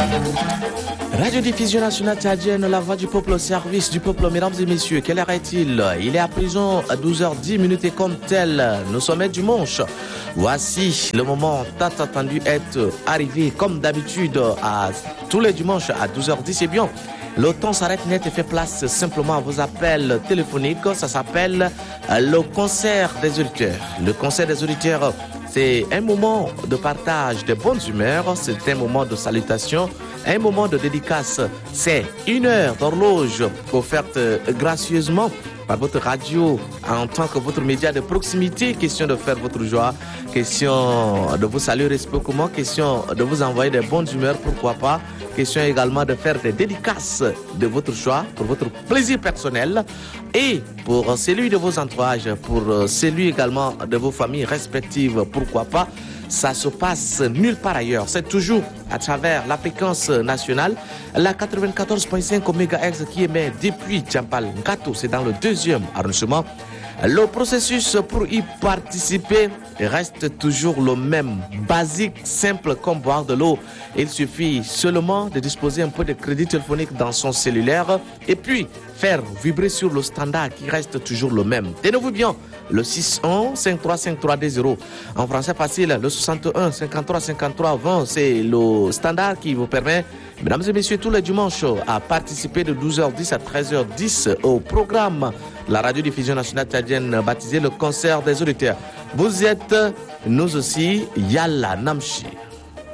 Radio-diffusion nationale tchadienne, la voix du peuple au service du peuple. Mesdames et messieurs, quelle heure est-il? Il est à prison à 12h10 et comme tel, nous sommes dimanche. Voici le moment tant attendu être arrivé comme d'habitude à tous les dimanches à 12h10. Eh bien, le temps s'arrête net et fait place simplement à vos appels téléphoniques. Ça s'appelle le concert des auditeurs. Le concert des auditeurs, c'est un moment de partage de bonnes humeurs, c'est un moment de salutation, un moment de dédicace. C'est une heure d'horloge offerte gracieusement par votre radio en tant que votre média de proximité. Question de faire votre joie, question de vous saluer réciproquement, question de vous envoyer des bonnes humeurs, pourquoi pas. Question également de faire des dédicaces de votre choix pour votre plaisir personnel et pour celui de vos entourages, pour celui également de vos familles respectives, pourquoi pas. Ça se passe nulle part ailleurs. C'est toujours à travers la fréquence nationale, la 94.5 MHz qui émet depuis Djampal Ngato. C'est dans le 2e arrondissement. Le processus pour y participer reste toujours le même, basique, simple comme boire de l'eau. Il suffit seulement de disposer un peu de crédit téléphonique dans son cellulaire et puis faire vibrer sur le standard qui reste toujours le même. Tenez-vous bien, le 61 53 53 20. En français facile, le 61 53 53 20, c'est le standard qui vous permet, mesdames et messieurs, tous les dimanches à participer de 12h10 à 13h10 au programme de la radio-diffusion nationale tchadienne baptisé le concert des auditeurs. Vous êtes, nous aussi, Yalla Namchi.